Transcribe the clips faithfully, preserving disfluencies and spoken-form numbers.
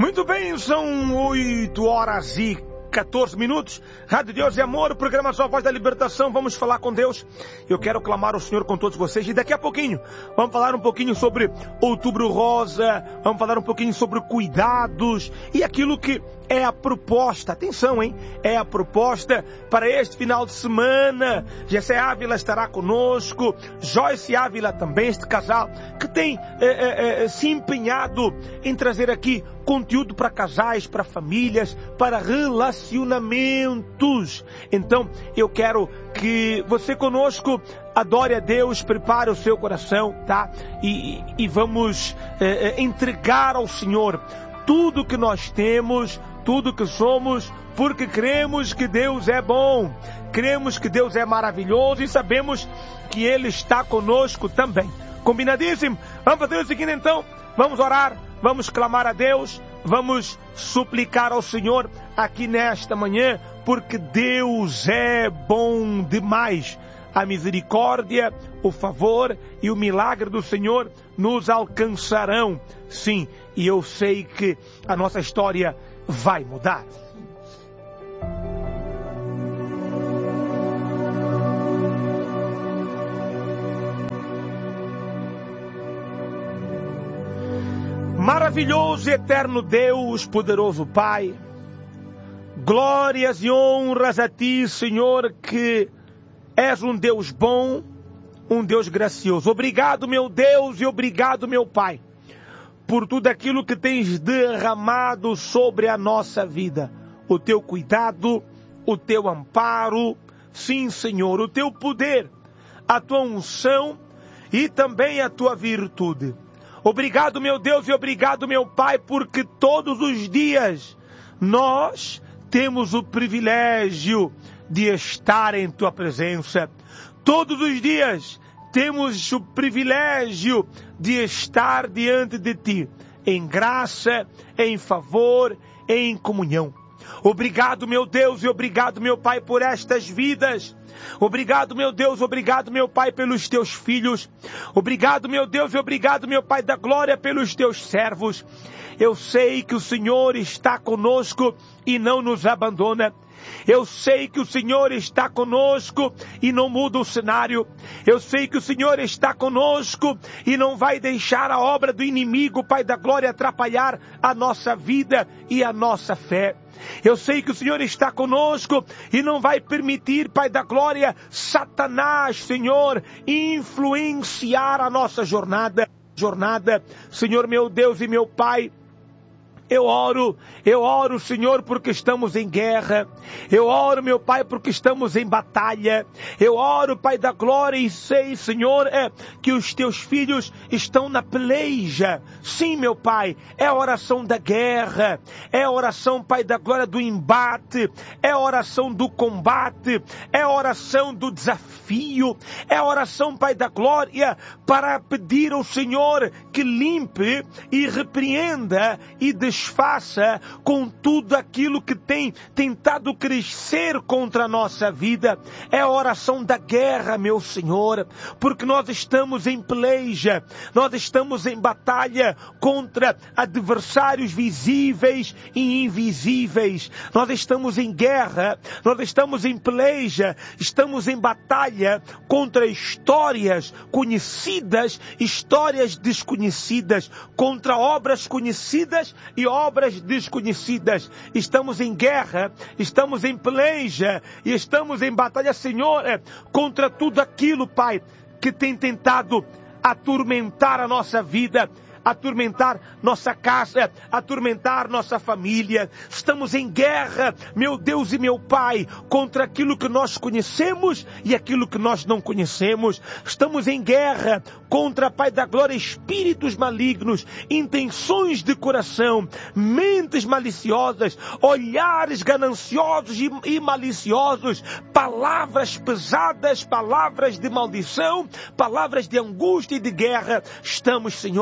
Muito bem, são oito horas e quatorze minutos. Rádio Deus e Amor, o programa Sua Voz da Libertação. Vamos falar com Deus. Eu quero clamar ao Senhor com todos vocês. E daqui a pouquinho, vamos falar um pouquinho sobre Outubro Rosa. Vamos falar um pouquinho sobre cuidados e aquilo que é a proposta. Atenção, hein? É a proposta para este final de semana. Jessé Ávila estará conosco. Joyce Ávila também, este casal que tem é, é, é, se empenhado em trazer aqui conteúdo para casais, para famílias, para relacionamentos. Então, eu quero que você conosco adore a Deus, prepare o seu coração, tá? E, e vamos é, é, entregar ao Senhor tudo que nós temos, tudo que somos, porque cremos que Deus é bom, cremos que Deus é maravilhoso e sabemos que Ele está conosco também. Combinadíssimo? Vamos fazer o seguinte então, vamos orar, vamos clamar a Deus, vamos suplicar ao Senhor aqui nesta manhã, porque Deus é bom demais. A misericórdia, o favor e o milagre do Senhor nos alcançarão. Sim, e eu sei que a nossa história vai mudar. Maravilhoso e eterno Deus, poderoso Pai, glórias e honras a Ti, Senhor, que és um Deus bom, um Deus gracioso. Obrigado, meu Deus, e obrigado, meu Pai, por tudo aquilo que tens derramado sobre a nossa vida. O Teu cuidado, o Teu amparo, sim, Senhor, o Teu poder, a Tua unção e também a Tua virtude. Obrigado, meu Deus, e obrigado, meu Pai, porque todos os dias nós temos o privilégio de estar em Tua presença. Todos os dias temos o privilégio de estar diante de Ti, em graça, em favor, em comunhão. Obrigado, meu Deus, e obrigado, meu Pai, por estas vidas. Obrigado, meu Deus, obrigado, meu Pai, pelos Teus filhos. Obrigado, meu Deus, e obrigado, meu Pai da glória, pelos Teus servos. Eu sei que o Senhor está conosco e não nos abandona. Eu sei que o Senhor está conosco e não muda o cenário. Eu sei que o Senhor está conosco e não vai deixar a obra do inimigo, Pai da glória, atrapalhar a nossa vida e a nossa fé. Eu sei que o Senhor está conosco e não vai permitir, Pai da glória, Satanás, Senhor, influenciar a nossa jornada. Jornada, Senhor, meu Deus e meu Pai, eu oro, eu oro, Senhor, porque estamos em guerra. Eu oro, meu Pai, porque estamos em batalha. Eu oro, Pai da glória, e sei, Senhor, é, que os Teus filhos estão na peleja. Sim, meu Pai, é a oração da guerra. É a oração, Pai da glória, do embate. É a oração do combate. É a oração do desafio. É a oração, Pai da glória, para pedir ao Senhor que limpe e repreenda e desfaça Desfaça com tudo aquilo que tem tentado crescer contra a nossa vida. É a oração da guerra, meu Senhor, porque nós estamos em peleja, nós estamos em batalha contra adversários visíveis e invisíveis. Nós estamos em guerra, nós estamos em peleja, estamos em batalha contra histórias conhecidas, histórias desconhecidas, contra obras conhecidas e obras desconhecidas. Estamos em guerra, estamos em peleja e estamos em batalha, Senhor, contra tudo aquilo, Pai, que tem tentado atormentar a nossa vida, atormentar nossa casa, atormentar nossa família. Estamos em guerra, meu Deus e meu Pai, contra aquilo que nós conhecemos e aquilo que nós não conhecemos. Estamos em guerra contra, Pai da glória, espíritos malignos, intenções de coração, mentes maliciosas, olhares gananciosos e, e maliciosos, palavras pesadas, palavras de maldição, palavras de angústia e de guerra. Estamos, Senhor,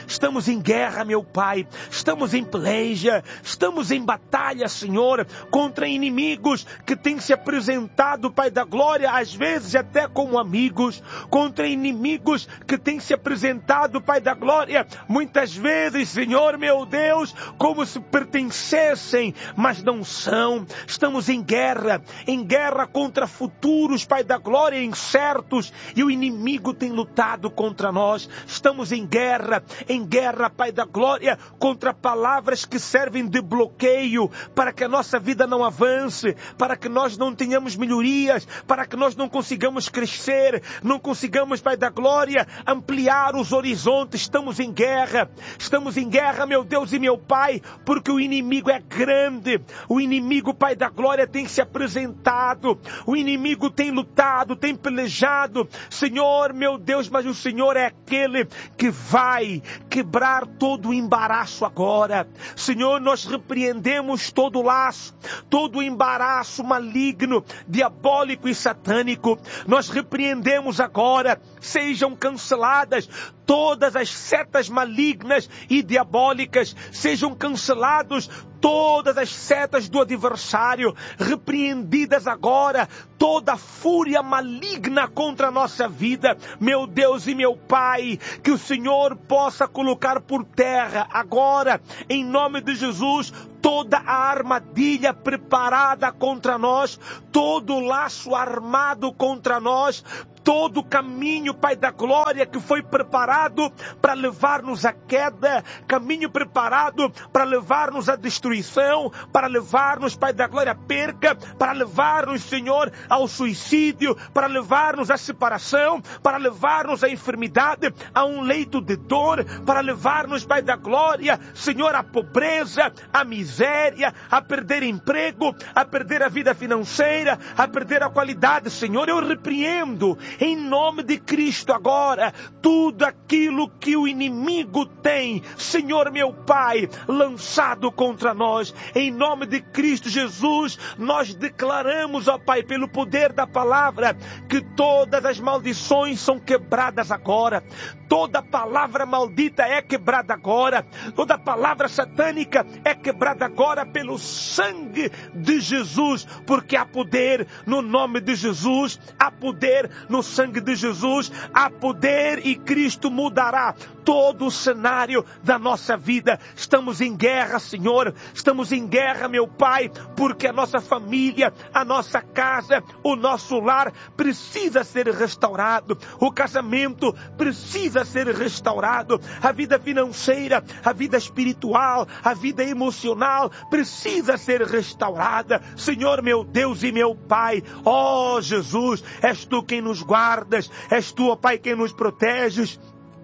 estamos em guerra, meu Pai, estamos em peleja, estamos em batalha, Senhor, contra inimigos que têm se apresentado, Pai da glória, às vezes até como amigos, contra inimigos que têm se apresentado, Pai da glória, muitas vezes, Senhor, meu Deus, como se pertencessem, mas não são. Estamos em guerra, em guerra contra futuros, Pai da glória, incertos, e o inimigo tem lutado contra nós. Estamos em guerra, em guerra, Pai da glória, contra palavras que servem de bloqueio para que a nossa vida não avance, para que nós não tenhamos melhorias, para que nós não consigamos crescer, não consigamos, Pai da glória, ampliar os horizontes. Estamos em guerra, estamos em guerra, meu Deus e meu Pai, porque o inimigo é grande, o inimigo, Pai da glória, tem se apresentado, o inimigo tem lutado, tem pelejado, Senhor, meu Deus, mas o Senhor é aquele que vai quebrar todo o embaraço agora. Senhor, nós repreendemos todo o laço, todo o embaraço maligno, diabólico e satânico. Nós repreendemos agora, sejam canceladas todas as setas malignas e diabólicas, sejam cancelados todas as setas do adversário, repreendidas agora, toda a fúria maligna contra a nossa vida, meu Deus e meu Pai, que o Senhor possa colocar por terra agora, em nome de Jesus, toda a armadilha preparada contra nós, todo o laço armado contra nós, todo o caminho, Pai da glória, que foi preparado para levar-nos à queda, caminho preparado para levar-nos à destruição, para levar-nos, Pai da glória, à perca, para levar-nos, Senhor, ao suicídio, para levar-nos à separação, para levar-nos à enfermidade, a um leito de dor, para levar-nos, Pai da glória, Senhor, à pobreza, à miséria, a perder emprego, a perder a vida financeira, a perder a qualidade. Senhor, eu repreendo em nome de Cristo agora tudo aquilo que o inimigo tem, Senhor meu Pai, lançado contra nós. Em nome de Cristo Jesus, nós declaramos, ó Pai, pelo poder da palavra, que todas as maldições são quebradas agora. Toda palavra maldita é quebrada agora. Toda palavra satânica é quebrada agora pelo sangue de Jesus, porque há poder no nome de Jesus, há poder no sangue de Jesus, há poder, e Cristo mudará todo o cenário da nossa vida. Estamos em guerra, Senhor, estamos em guerra, meu Pai, porque a nossa família, a nossa casa, o nosso lar precisa ser restaurado, o casamento precisa ser restaurado, a vida financeira, a vida espiritual, a vida emocional precisa ser restaurada. Senhor, meu Deus e meu Pai, ó Jesus, és Tu quem nos guardas, és Tu, ó Pai, quem nos proteges,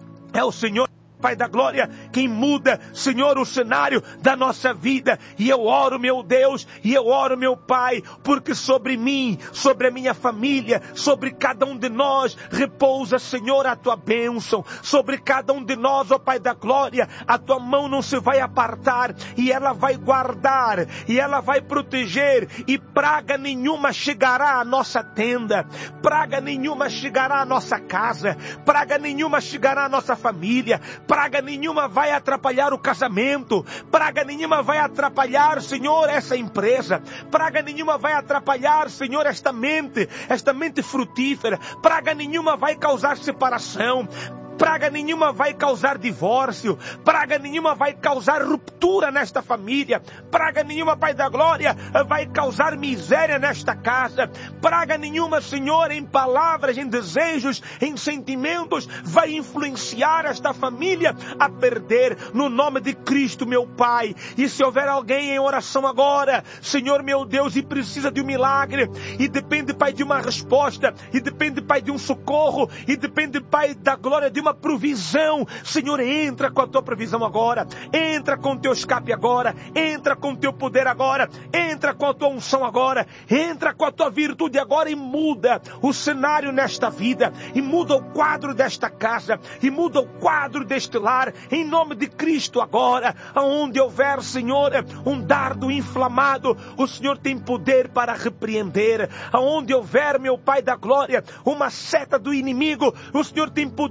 é o Senhor, Pai da glória, quem muda, Senhor, o cenário da nossa vida. E eu oro, meu Deus, e eu oro, meu Pai, porque sobre mim, sobre a minha família, sobre cada um de nós, repousa, Senhor, a Tua bênção. Sobre cada um de nós, ó Pai da glória, a Tua mão não se vai apartar, e ela vai guardar, e ela vai proteger, e praga nenhuma chegará à nossa tenda, praga nenhuma chegará à nossa casa, praga nenhuma chegará à nossa família, praga nenhuma vai atrapalhar o casamento, praga nenhuma vai atrapalhar, Senhor, essa empresa, praga nenhuma vai atrapalhar, Senhor, esta mente, esta mente frutífera, praga nenhuma vai causar separação, praga nenhuma vai causar divórcio, praga nenhuma vai causar ruptura nesta família, praga nenhuma, Pai da glória, vai causar miséria nesta casa, praga nenhuma, Senhor, em palavras, em desejos, em sentimentos, vai influenciar esta família a perder, no nome de Cristo, meu Pai. E se houver alguém em oração agora, Senhor, meu Deus, e precisa de um milagre, e depende, Pai, de uma resposta, e depende, Pai, de um socorro, e depende, Pai, da glória, de uma provisão, Senhor, entra com a Tua provisão agora, entra com o Teu escape agora, entra com o Teu poder agora, entra com a Tua unção agora, entra com a Tua virtude agora, e muda o cenário nesta vida, e muda o quadro desta casa, e muda o quadro deste lar, em nome de Cristo agora. Aonde houver, Senhor, um dardo inflamado, o Senhor tem poder para repreender. Aonde houver, meu Pai da glória, uma seta do inimigo, o Senhor tem poder para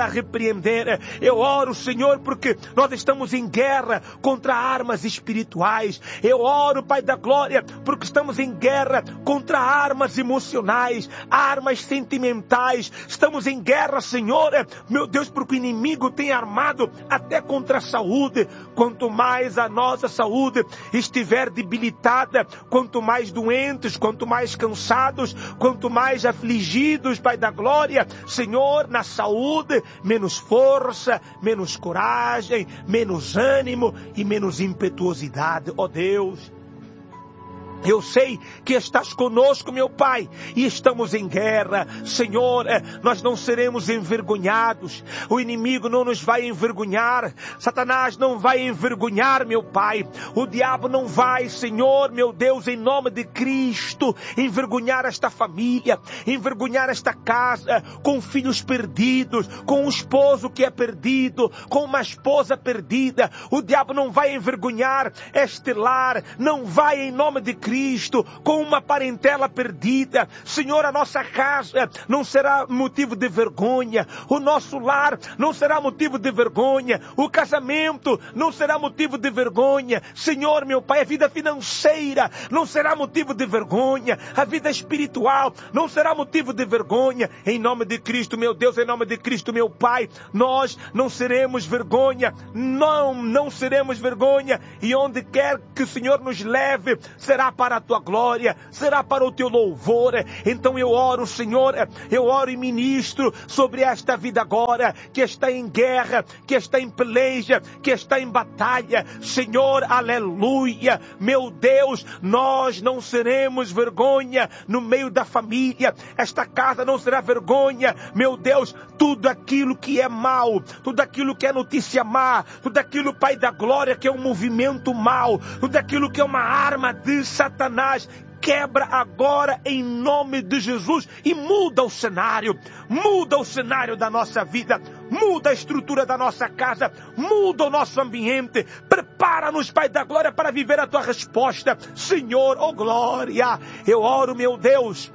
para repreender. Eu oro, Senhor, porque nós estamos em guerra contra armas espirituais. Eu oro, Pai da glória, porque estamos em guerra contra armas emocionais, armas sentimentais. Estamos em guerra, Senhor, meu Deus, porque o inimigo tem armado até contra a saúde. Quanto mais a nossa saúde estiver debilitada, quanto mais doentes, quanto mais cansados, quanto mais afligidos, Pai da glória, Senhor, na saúde, menos força, menos coragem, menos ânimo e menos impetuosidade. Ó Deus, eu sei que estás conosco, meu Pai, e estamos em guerra. Senhor, nós não seremos envergonhados. O inimigo não nos vai envergonhar. Satanás não vai envergonhar, meu Pai. O diabo não vai, Senhor, meu Deus, em nome de Cristo, envergonhar esta família, envergonhar esta casa, com filhos perdidos, com um esposo que é perdido, com uma esposa perdida. O diabo não vai envergonhar este lar, não vai em nome de Cristo. Cristo, com uma parentela perdida. Senhor, a nossa casa não será motivo de vergonha, o nosso lar não será motivo de vergonha, o casamento não será motivo de vergonha. Senhor, meu Pai, a vida financeira não será motivo de vergonha, a vida espiritual não será motivo de vergonha. Em nome de Cristo, meu Deus, em nome de Cristo, meu Pai, nós não seremos vergonha, não, não seremos vergonha, e onde quer que o Senhor nos leve, será para a tua glória, será para o teu louvor. Então eu oro, Senhor, eu oro e ministro sobre esta vida agora, que está em guerra, que está em peleja, que está em batalha. Senhor, aleluia, meu Deus, nós não seremos vergonha no meio da família, esta casa não será vergonha, meu Deus. Tudo aquilo que é mal, tudo aquilo que é notícia má, tudo aquilo, Pai da glória, que é um movimento mal, tudo aquilo que é uma arma de Satanás, quebra agora em nome de Jesus e muda o cenário, muda o cenário da nossa vida, muda a estrutura da nossa casa, muda o nosso ambiente. Prepara-nos, Pai da glória, para viver a tua resposta. Senhor, oh glória, eu oro, meu Deus,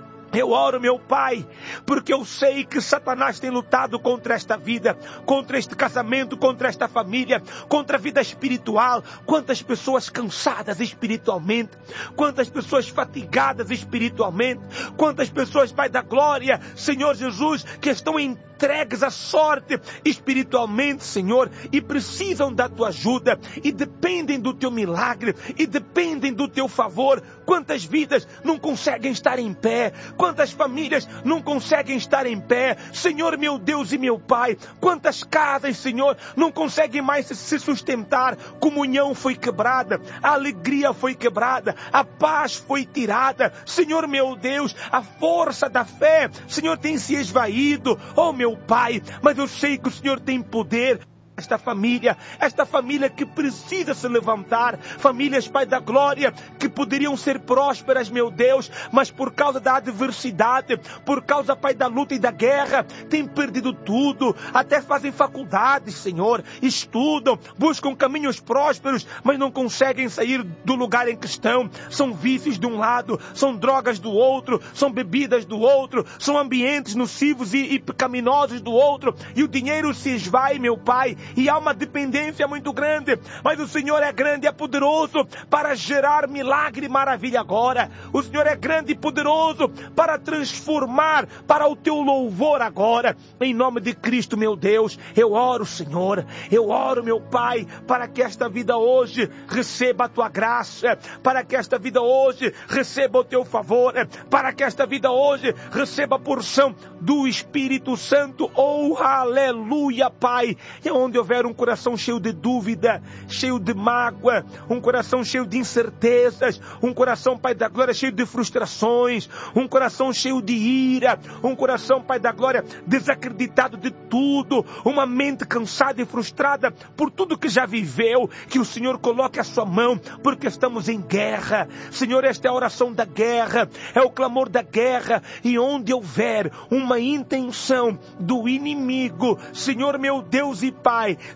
eu oro, meu Pai, porque eu sei que Satanás tem lutado contra esta vida, contra este casamento, contra esta família, contra a vida espiritual. Quantas pessoas cansadas espiritualmente, quantas pessoas fatigadas espiritualmente, quantas pessoas, Pai da glória, Senhor Jesus, que estão entregues à sorte espiritualmente, Senhor, e precisam da tua ajuda, e dependem do teu milagre, e dependem do teu favor. Quantas vidas não conseguem estar em pé, quantas famílias não conseguem estar em pé, Senhor, meu Deus e meu Pai. Quantas casas, Senhor, não conseguem mais se sustentar. Comunhão foi quebrada, a alegria foi quebrada, a paz foi tirada, Senhor, meu Deus. A força da fé, Senhor, tem se esvaído, oh meu Pai, mas eu sei que o Senhor tem poder. Esta família, esta família que precisa se levantar, famílias, Pai da glória, que poderiam ser prósperas, meu Deus, mas por causa da adversidade, por causa, Pai, da luta e da guerra, têm perdido tudo, até fazem faculdades, Senhor, estudam, buscam caminhos prósperos, mas não conseguem sair do lugar em que estão. São vícios de um lado, são drogas do outro, são bebidas do outro, são ambientes nocivos e, e pecaminosos do outro, e o dinheiro se esvai, meu Pai, e há uma dependência muito grande, mas o Senhor é grande e é poderoso para gerar milagre e maravilha agora. O Senhor é grande e poderoso para transformar para o teu louvor agora, em nome de Cristo, meu Deus. Eu oro, Senhor, eu oro, meu Pai, para que esta vida hoje receba a tua graça, para que esta vida hoje receba o teu favor, para que esta vida hoje receba a porção do Espírito Santo. Oh, aleluia, Pai. E onde houver um coração cheio de dúvida, cheio de mágoa, um coração cheio de incertezas, um coração, Pai da glória, cheio de frustrações, um coração cheio de ira, um coração, Pai da glória, desacreditado de tudo, uma mente cansada e frustrada por tudo que já viveu, que o Senhor coloque a sua mão, porque estamos em guerra. Senhor, esta é a oração da guerra, é o clamor da guerra, e onde houver uma intenção do inimigo, Senhor, meu Deus e Pai, de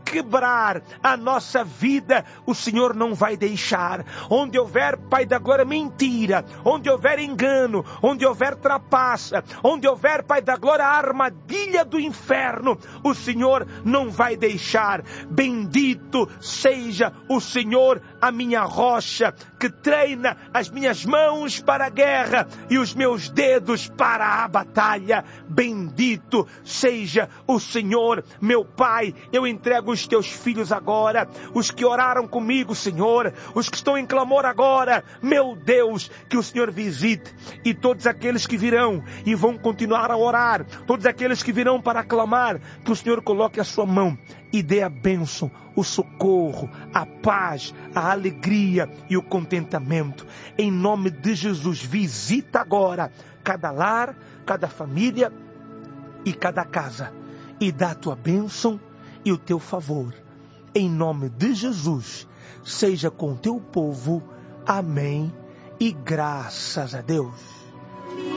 quebrar a nossa vida, o Senhor não vai deixar. Onde houver, Pai da glória, mentira, onde houver engano, onde houver trapaça, onde houver, Pai da glória, a armadilha do inferno, o Senhor não vai deixar. Bendito seja o Senhor, a minha rocha, que treina as minhas mãos para a guerra e os meus dedos para a batalha. Bendito seja o Senhor, meu Pai. Eu entrego os teus filhos agora, os que oraram comigo, Senhor, os que estão em clamor agora, meu Deus, que o Senhor visite, e todos aqueles que virão e vão continuar a orar, todos aqueles que virão para clamar, que o Senhor coloque a sua mão e dê a bênção, o socorro, a paz, a alegria e o contentamento. Em nome de Jesus, visita agora cada lar, cada família e cada casa, e dá a tua bênção e o teu favor. Em nome de Jesus, seja com o teu povo. Amém. E graças a Deus.